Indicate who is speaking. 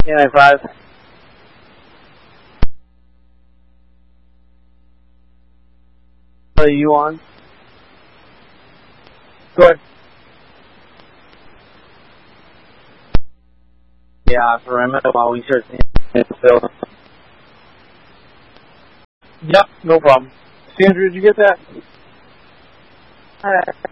Speaker 1: K95. Are you on? Go ahead. Yeah, perimeter while we search the building. Yep, no problem. Sandra, did you get that?